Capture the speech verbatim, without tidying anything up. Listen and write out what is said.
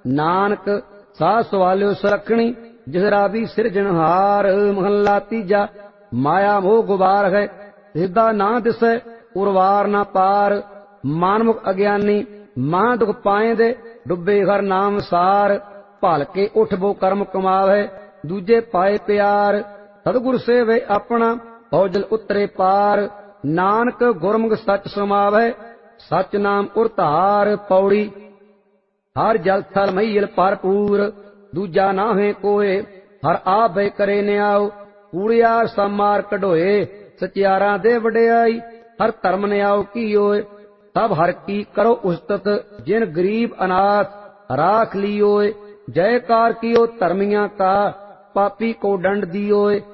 नानक साह सवालियो सुरखणी जिसरा भी सिरजनहार। महला तीजा माया मोह गुबार है सिद्धा ना दिसै उर्वार ना पार। मानमुख अज्ञानी महा दुख पाए दे डुबे हर नाम सार। भल के उठ बो कर्म कमावे दूजे पाए प्यार। सतगुर सेवे अपना फौजल उतरे पार। नानक गुरमुख सच समावे सच नाम उरतार। पौड़ी हर जल थल महील भरपूर दूजा नाहे कोय। हर आप भय करे न्याओ कूड़ियार समार कढोए। सचियारा दे वडियाई हर धर्म न्याओ कीओए। सब हर की करो उस्तत जिन गरीब अनाथ राख लियोए। जयकार कियो धर्मिया का पापी को दंड दियोए।